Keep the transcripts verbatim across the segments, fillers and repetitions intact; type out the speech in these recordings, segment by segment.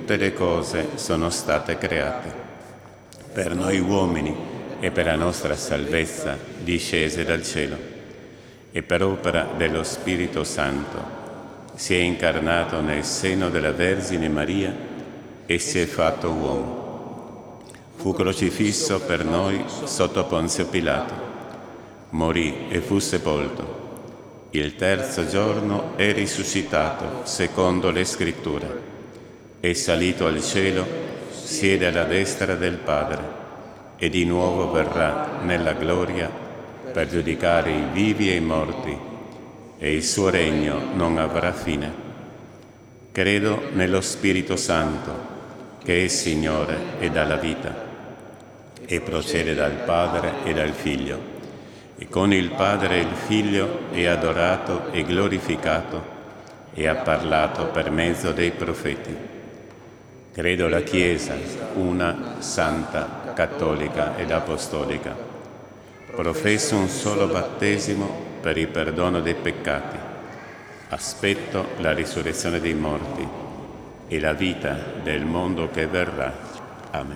tutte le cose sono state create. Per noi uomini e per la nostra salvezza discese dal cielo, e per opera dello Spirito Santo si è incarnato nel seno della Vergine Maria e si è fatto uomo. Fu crocifisso per noi sotto Ponzio Pilato, morì e fu sepolto. Il terzo giorno è risuscitato secondo le Scritture. È salito al cielo, siede alla destra del Padre e di nuovo verrà nella gloria per giudicare i vivi e i morti, e il suo regno non avrà fine. Credo nello Spirito Santo, che è Signore e dà la vita, e procede dal Padre e dal Figlio, e con il Padre e il Figlio è adorato e glorificato e ha parlato per mezzo dei profeti. Credo la Chiesa, una, santa, cattolica ed apostolica. Professo un solo battesimo per il perdono dei peccati. Aspetto la risurrezione dei morti e la vita del mondo che verrà. Amen.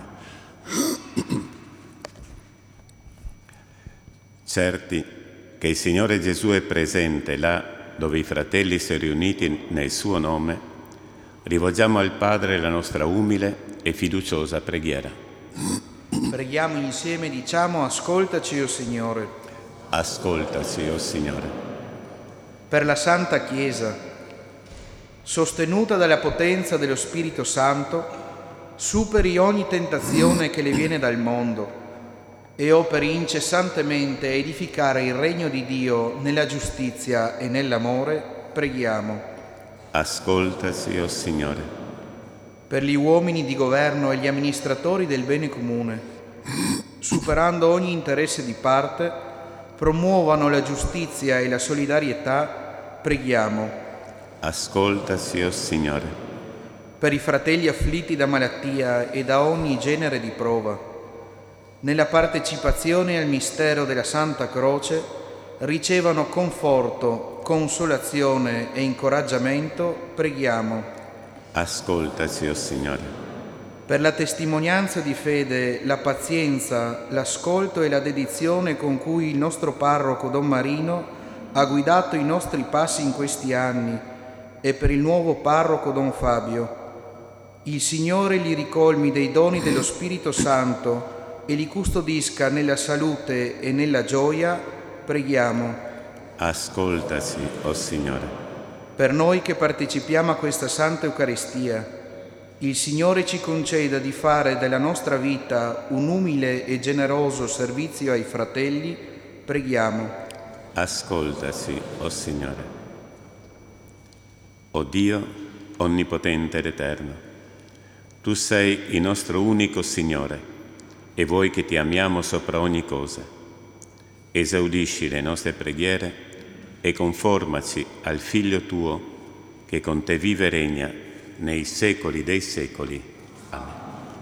Certi che il Signore Gesù è presente là dove i fratelli si sono riuniti nel suo nome, rivolgiamo al Padre la nostra umile e fiduciosa preghiera. Preghiamo insieme e diciamo: ascoltaci, o Signore. Ascoltaci, o Signore. Per la Santa Chiesa, sostenuta dalla potenza dello Spirito Santo, superi ogni tentazione che le viene dal mondo e operi incessantemente a edificare il regno di Dio nella giustizia e nell'amore, preghiamo. Ascoltaci, o Signore. Per gli uomini di governo e gli amministratori del bene comune, superando ogni interesse di parte, promuovano la giustizia e la solidarietà, preghiamo. Ascoltaci, o Signore. Per i fratelli afflitti da malattia e da ogni genere di prova, nella partecipazione al mistero della Santa Croce, ricevano conforto, consolazione e incoraggiamento, preghiamo. Ascoltaci, o Signore. Per la testimonianza di fede, la pazienza, l'ascolto e la dedizione con cui il nostro parroco Don Marino ha guidato i nostri passi in questi anni, e per il nuovo parroco Don Fabio, il Signore li ricolmi dei doni dello Spirito Santo e li custodisca nella salute e nella gioia, preghiamo. Ascoltaci, o Signore. Per noi che partecipiamo a questa Santa Eucaristia, il Signore ci conceda di fare della nostra vita un umile e generoso servizio ai fratelli, preghiamo. Ascoltaci, o Signore. O Dio, onnipotente ed eterno, Tu sei il nostro unico Signore, e vuoi che ti amiamo sopra ogni cosa. Esaudisci le nostre preghiere e conformaci al Figlio tuo, che con te vive e regna nei secoli dei secoli. Amen.